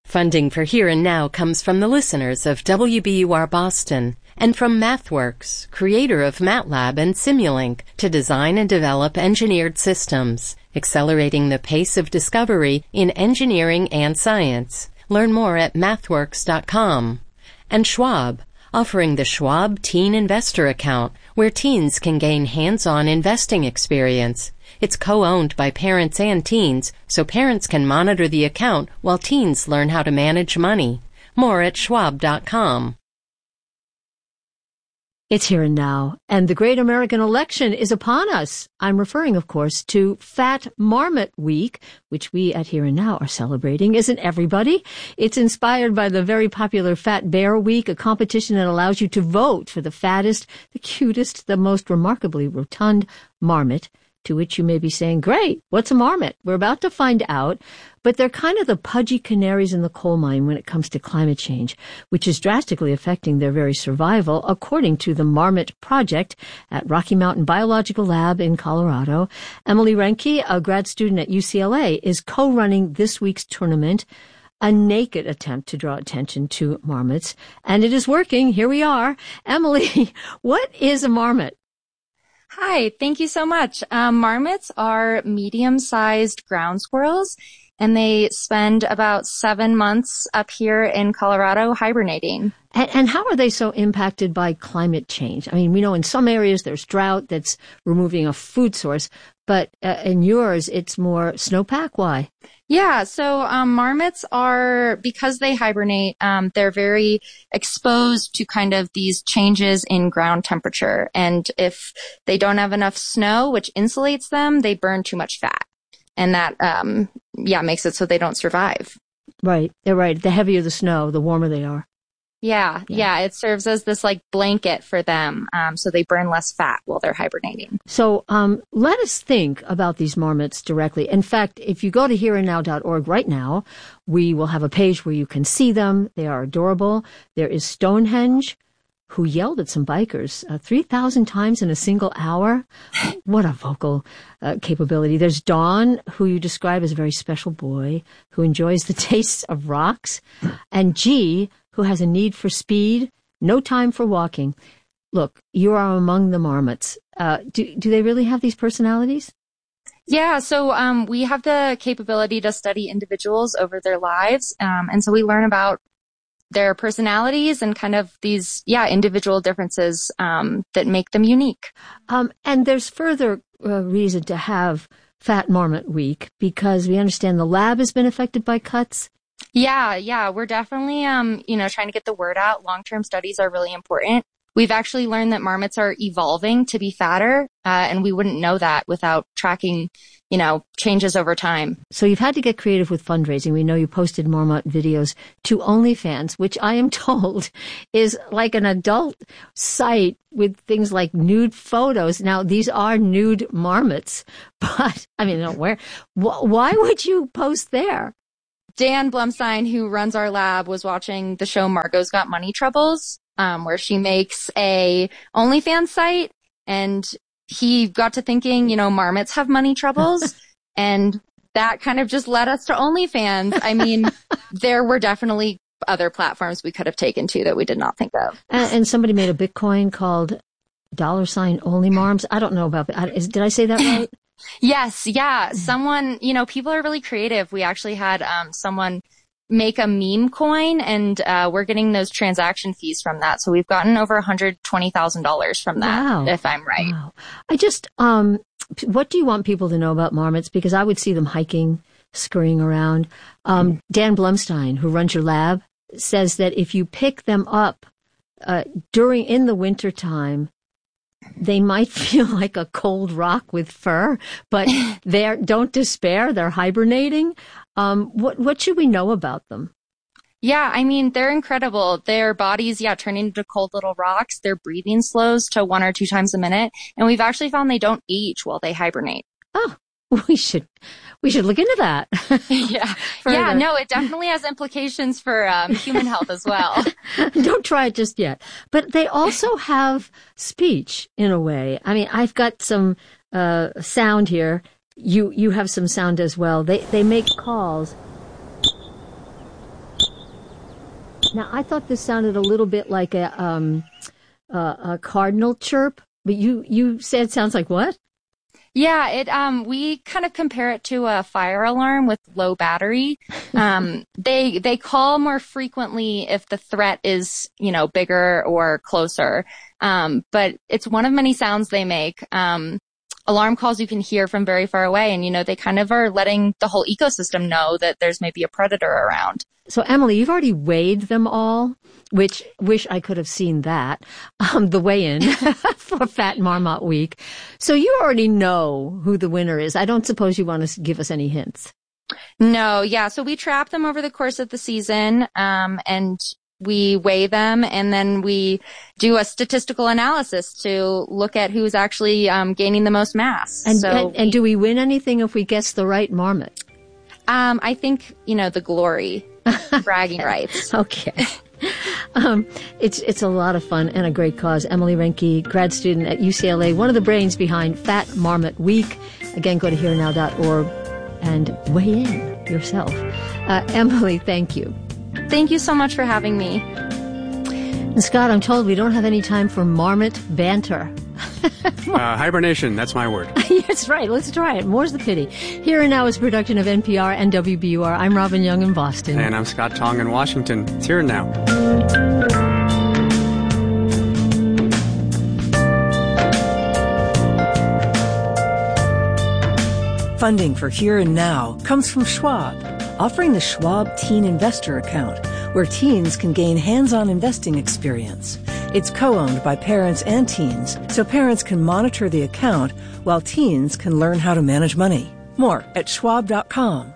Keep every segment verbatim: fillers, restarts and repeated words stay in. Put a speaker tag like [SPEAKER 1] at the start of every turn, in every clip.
[SPEAKER 1] Funding for Here and Now comes from the listeners of W B U R Boston and from MathWorks, creator of MATLAB and Simulink, to design and develop engineered systems, accelerating the pace of discovery in engineering and science. Learn more at mathworks dot com. And Schwab, offering the Schwab Teen Investor Account, where teens can gain hands-on investing experience. It's co-owned by parents and teens, so parents can monitor the account while teens learn how to manage money. More at schwab dot com.
[SPEAKER 2] It's Here and Now, and the great American election is upon us. I'm referring, of course, to Fat Marmot Week, which we at Here and Now are celebrating, isn't everybody? It's inspired by the very popular Fat Bear Week, a competition that allows you to vote for the fattest, the cutest, the most remarkably rotund marmot. To which you may be saying, great, what's a marmot? We're about to find out. But they're kind of the pudgy canaries in the coal mine when it comes to climate change, which is drastically affecting their very survival, according to the Marmot Project at Rocky Mountain Biological Lab in Colorado. Emily Renke, a grad student at U C L A, is co-running this week's tournament, a naked attempt to draw attention to marmots. And it is working. Here we are. Emily, what is a marmot?
[SPEAKER 3] Hi, thank you so much. Um, marmots are medium-sized ground squirrels, and they spend about seven months up here in Colorado hibernating.
[SPEAKER 2] And, and how are they so impacted by climate change? I mean, we know in some areas there's drought that's removing a food source, but uh, in yours it's more snowpack. Why?
[SPEAKER 3] Yeah, so um, marmots are, because they hibernate, um, they're very exposed to kind of these changes in ground temperature. And if they don't have enough snow, which insulates them, they burn too much fat. And that, um, yeah, makes it so they don't survive.
[SPEAKER 2] Right, they're right. The heavier the snow, the warmer they are.
[SPEAKER 3] Yeah, yeah, yeah, it serves as this like blanket for them, um, so they burn less fat while they're hibernating.
[SPEAKER 2] So um, let us think about these marmots directly. In fact, if you go to here and now dot org right now, we will have a page where you can see them. They are adorable. There is Stonehenge, who yelled at some bikers uh, three thousand times in a single hour. What a vocal uh, capability. There's Dawn, who you describe as a very special boy who enjoys the tastes of rocks. And G, who has a need for speed, no time for walking. Look, you are among the marmots. Uh, do, do they really have these personalities?
[SPEAKER 3] Yeah, so um, we have the capability to study individuals over their lives. Um, and so we learn about their personalities and kind of these, yeah, individual differences um, that make them unique.
[SPEAKER 2] Um, and there's further uh, reason to have Fat Marmot Week because we understand the lab has been affected by cuts.
[SPEAKER 3] Yeah, yeah, we're definitely, um, you know, trying to get the word out. Long-term studies are really important. We've actually learned that marmots are evolving to be fatter, uh, and we wouldn't know that without tracking, you know, changes over time.
[SPEAKER 2] So you've had to get creative with fundraising. We know you posted marmot videos to OnlyFans, which I am told is like an adult site with things like nude photos. Now, these are nude marmots, but, I mean, don't wear. Why would you post there?
[SPEAKER 3] Dan Blumstein, who runs our lab, was watching the show Margot's Got Money Troubles, um, where she makes a OnlyFans site, and he got to thinking, you know, marmots have money troubles, and that kind of just led us to OnlyFans. I mean, there were definitely other platforms we could have taken to that we did not think of.
[SPEAKER 2] And, and somebody made a Bitcoin called dollar sign only marms. I don't know about, did I say that right?
[SPEAKER 3] Yes. Yeah. Someone, you know, people are really creative. We actually had, um, someone make a meme coin, and, uh, we're getting those transaction fees from that. So we've gotten over one hundred twenty thousand dollars from that,
[SPEAKER 2] wow.
[SPEAKER 3] if I'm right.
[SPEAKER 2] Wow. I just, um, what do you want people to know about marmots? Because I would see them hiking, scurrying around. Um, Dan Blumstein, who runs your lab, says that if you pick them up, uh, during, in the wintertime, they might feel like a cold rock with fur, but they're, don't despair. They're hibernating. Um, what, what should we know about them?
[SPEAKER 3] Yeah, I mean, they're incredible. Their bodies, yeah, turn into cold little rocks. Their breathing slows to one or two times a minute. And we've actually found they don't age while they hibernate.
[SPEAKER 2] Oh, we should, we should look into that.
[SPEAKER 3] yeah. Yeah, no, it definitely has implications for um, human health as well.
[SPEAKER 2] Don't try it just yet. But they also have speech in a way. I mean, I've got some uh, sound here. You, you have some sound as well. They, they make calls. Now, I thought this sounded a little bit like a, um, uh, a cardinal chirp, but you, you said it sounds like what?
[SPEAKER 3] Yeah, it um we kind of compare it to a fire alarm with low battery. Um they they call more frequently if the threat is, you know, bigger or closer. Um but it's one of many sounds they make. Um alarm calls you can hear from very far away, and you know, they kind of are letting the whole ecosystem know that there's maybe a predator around.
[SPEAKER 2] So Emily, you've already weighed them all, which wish I could have seen that, um, the weigh-in for Fat Marmot Week. So you already know who the winner is. I don't suppose you want to give us any hints.
[SPEAKER 3] No, yeah. So we trap them over the course of the season, um, and we weigh them, and then we do a statistical analysis to look at who's actually um, gaining the most mass.
[SPEAKER 2] And,
[SPEAKER 3] so
[SPEAKER 2] and, and do we win anything if we guess the right marmot?
[SPEAKER 3] Um, I think, you know, the glory, bragging rights.
[SPEAKER 2] Okay. Um, it's it's a lot of fun and a great cause. Emily Reinke, grad student at U C L A, one of the brains behind Fat Marmot Week. Again, go to here now dot org and weigh in yourself. Uh, Emily, thank you.
[SPEAKER 3] Thank you so much for having me.
[SPEAKER 2] And Scott, I'm told we don't have any time for marmot banter.
[SPEAKER 4] uh, hibernation, that's my word.
[SPEAKER 2] That's right. Let's try it. More's the pity. Here and Now is a production of N P R and W B U R. I'm Robin Young in Boston.
[SPEAKER 4] And I'm Scott Tong in Washington. It's Here and Now.
[SPEAKER 5] Funding for Here and Now comes from Schwab, offering the Schwab Teen Investor Account, where teens can gain hands-on investing experience. It's co-owned by parents and teens, so parents can monitor the account while teens can learn how to manage money. More at schwab dot com.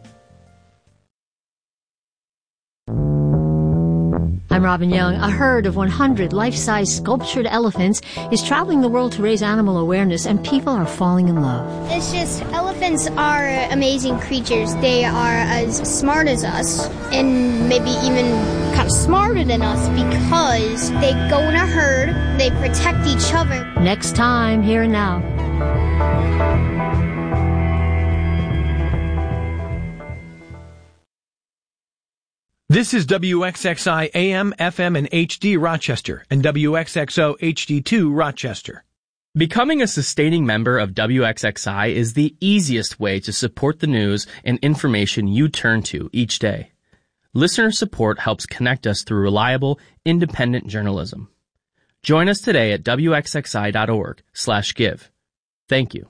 [SPEAKER 2] I'm Robin Young. A herd of one hundred life-size sculptured elephants is traveling the world to raise animal awareness, and people are falling in love.
[SPEAKER 6] It's just, elephants are amazing creatures. They are as smart as us, and maybe even kind of smarter than us, because they go in a herd, they protect each other.
[SPEAKER 2] Next time, Here and Now.
[SPEAKER 7] This is W X X I A M, F M, and H D Rochester, and W X X O H D two Rochester.
[SPEAKER 8] Becoming a sustaining member of W X X I is the easiest way to support the news and information you turn to each day. Listener support helps connect us through reliable, independent journalism. Join us today at W X X I dot org slash give. Thank you.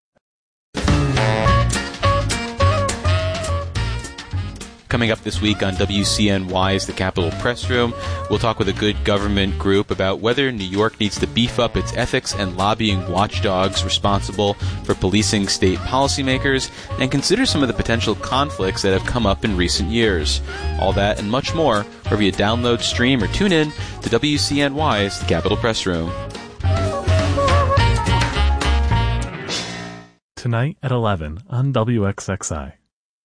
[SPEAKER 9] Coming up this week on W C N Y's The Capitol Press Room, we'll talk with a good government group about whether New York needs to beef up its ethics and lobbying watchdogs responsible for policing state policymakers, and consider some of the potential conflicts that have come up in recent years. All that and much more wherever you download, stream, or tune in to W C N Y's The Capitol Press Room.
[SPEAKER 10] Tonight at eleven on W X X I.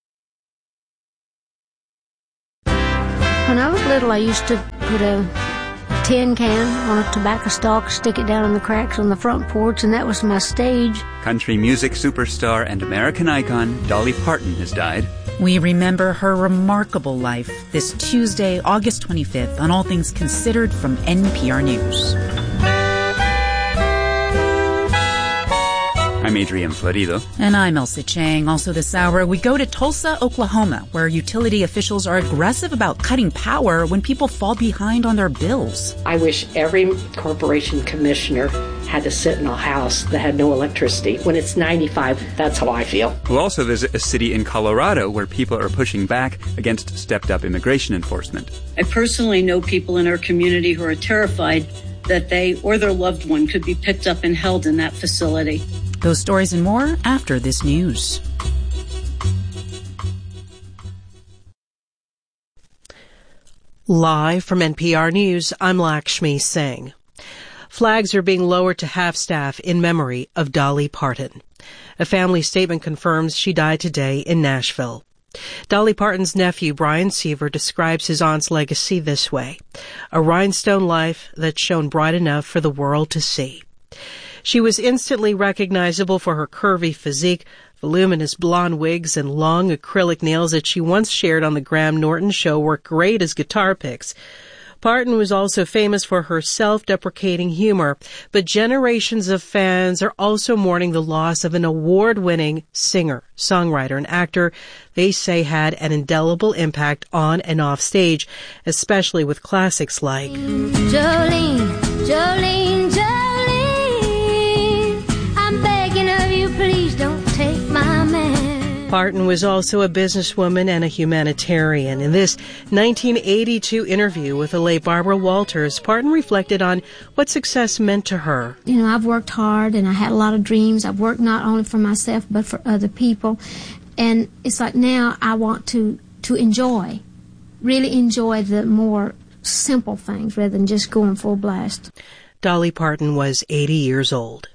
[SPEAKER 11] When I was little, I used to put a tin can on a tobacco stalk, stick it down in the cracks on the front porch, and that was my stage.
[SPEAKER 12] Country music superstar and American icon Dolly Parton has died.
[SPEAKER 13] We remember her remarkable life this Tuesday, August twenty-fifth, on All Things Considered from N P R News.
[SPEAKER 12] I'm Adrian Florido.
[SPEAKER 13] And I'm Elsa Chang. Also this hour, we go to Tulsa, Oklahoma, where utility officials are aggressive about cutting power when people fall behind on their bills.
[SPEAKER 14] I wish every corporation commissioner had to sit in a house that had no electricity. When it's ninety-five, that's how I feel.
[SPEAKER 12] We'll also visit a city in Colorado where people are pushing back against stepped-up immigration enforcement.
[SPEAKER 15] I personally know people in our community who are terrified that they or their loved one could be picked up and held in that facility.
[SPEAKER 13] Those stories and more after this news.
[SPEAKER 16] Live from N P R News, I'm Lakshmi Singh. Flags are being lowered to half-staff in memory of Dolly Parton. A family statement confirms she died today in Nashville. Dolly Parton's nephew, Brian Seaver, describes his aunt's legacy this way: a rhinestone life that shone bright enough for the world to see. She was instantly recognizable for her curvy physique, Voluminous blonde wigs and long acrylic nails that she once shared on the Graham Norton show were great as guitar picks. Parton was also famous for her self-deprecating humor, but generations of fans are also mourning the loss of an award-winning singer, songwriter, and actor they say had an indelible impact on and off stage, especially with classics like
[SPEAKER 11] Jolene, Jolene, Jolene, I'm begging of you, please don't take my man.
[SPEAKER 16] Parton was also a businesswoman and a humanitarian. In this nineteen eighty-two interview with the late Barbara Walters, Parton reflected on what success meant to her.
[SPEAKER 11] You know, I've worked hard and I had a lot of dreams. I've worked not only for myself but for other people. And it's like now I want to, to enjoy, really enjoy the more simple things rather than just going full blast.
[SPEAKER 16] Dolly Parton was eighty years old.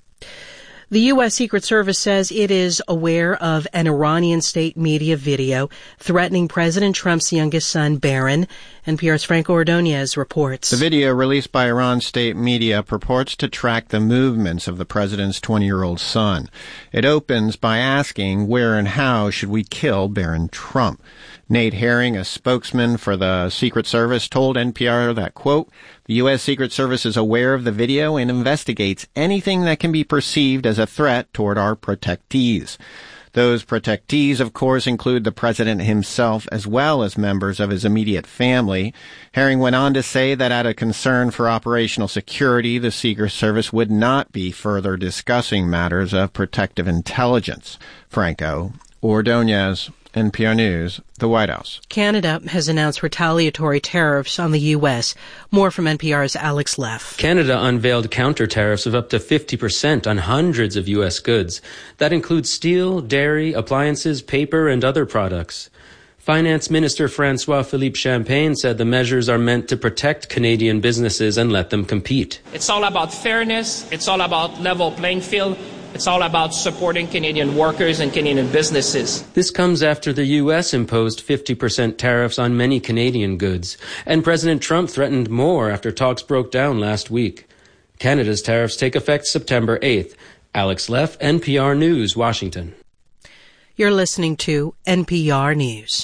[SPEAKER 16] The U S. Secret Service says it is aware of an Iranian state media video threatening President Trump's youngest son, Barron. N P R's Franco Ordonez reports.
[SPEAKER 17] The video released by Iran state media purports to track the movements of the president's twenty-year-old son. It opens by asking where and how should we kill Barron Trump. Nate Herring, a spokesman for the Secret Service, told N P R that, quote, the U S. Secret Service is aware of the video and investigates anything that can be perceived as a threat toward our protectees. Those protectees, of course, include the president himself as well as members of his immediate family. Herring went on to say that out of concern for operational security, the Secret Service would not be further discussing matters of protective intelligence. Franco Ordonez, N P R News, the White House.
[SPEAKER 16] Canada has announced retaliatory tariffs on the U S. More from N P R's Alex Leff.
[SPEAKER 18] Canada unveiled counter tariffs of up to fifty percent on hundreds of U S goods. That includes steel, dairy, appliances, paper, and other products. Finance Minister François-Philippe Champagne said the measures are meant to protect Canadian businesses and let them compete.
[SPEAKER 19] It's all about fairness. It's all about level playing field. It's all about supporting Canadian workers and Canadian businesses.
[SPEAKER 18] This comes after the U S imposed fifty percent tariffs on many Canadian goods, and President Trump threatened more after talks broke down last week. Canada's tariffs take effect September eighth. Alex Leff, N P R News, Washington.
[SPEAKER 16] You're listening to N P R News.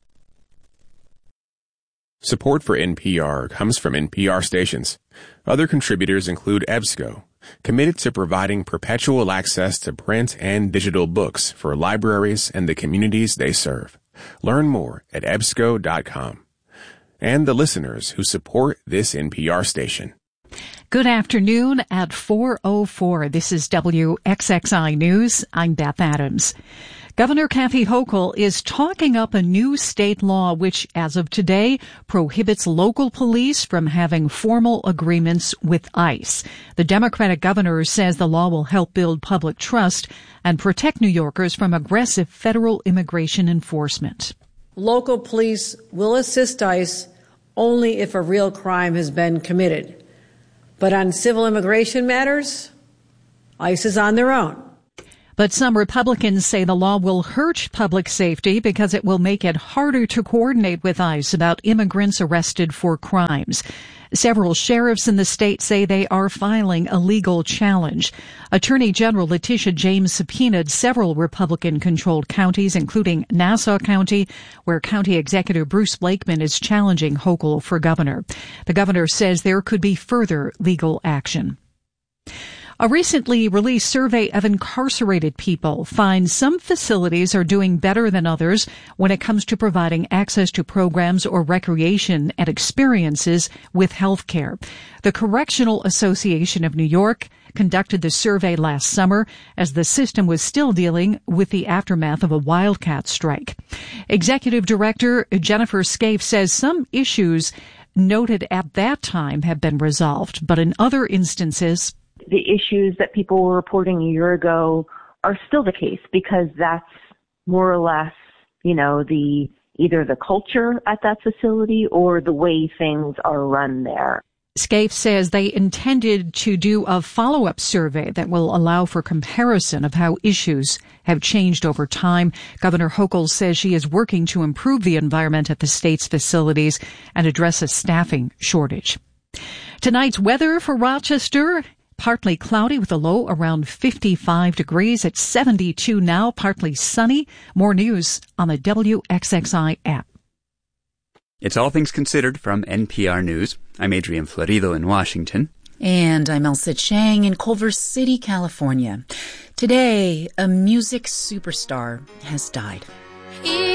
[SPEAKER 20] Support for N P R comes from N P R stations. Other contributors include EBSCO, committed to providing perpetual access to print and digital books for libraries and the communities they serve. Learn more at E B S C O dot com. And the listeners who support this N P R station.
[SPEAKER 21] Good afternoon at four oh four. This is W X X I News. I'm Beth Adams. Governor Kathy Hochul is talking up a new state law which, as of today, prohibits local police from having formal agreements with ICE. The Democratic governor says the law will help build public trust and protect New Yorkers from aggressive federal immigration enforcement.
[SPEAKER 22] Local police will assist ICE only if a real crime has been committed. But on civil immigration matters, ICE is on their own.
[SPEAKER 21] But some Republicans say the law will hurt public safety because it will make it harder to coordinate with ICE about immigrants arrested for crimes. Several sheriffs in the state say they are filing a legal challenge. Attorney General Letitia James subpoenaed several Republican-controlled counties, including Nassau County, where County Executive Bruce Blakeman is challenging Hochul for governor. The governor says there could be further legal action. A recently released survey of incarcerated people finds some facilities are doing better than others when it comes to providing access to programs or recreation and experiences with health care. The Correctional Association of New York conducted the survey last summer as the system was still dealing with the aftermath of a wildcat strike. Executive Director Jennifer Scaife says some issues noted at that time have been resolved, but in other instances,
[SPEAKER 23] the issues that people were reporting a year ago are still the case because that's more or less, you know, the either the culture at that facility or the way things are run there.
[SPEAKER 21] Scaife says they intended to do a follow-up survey that will allow for comparison of how issues have changed over time. Governor Hochul says she is working to improve the environment at the state's facilities and address a staffing shortage. Tonight's weather for Rochester: partly cloudy with a low around fifty-five degrees. It's seventy-two now, partly sunny. More news on the W X X I app.
[SPEAKER 12] It's All Things Considered from N P R News. I'm Adrian Florido in Washington.
[SPEAKER 13] And I'm Elsa Chang in Culver City, California. Today, a music superstar has died.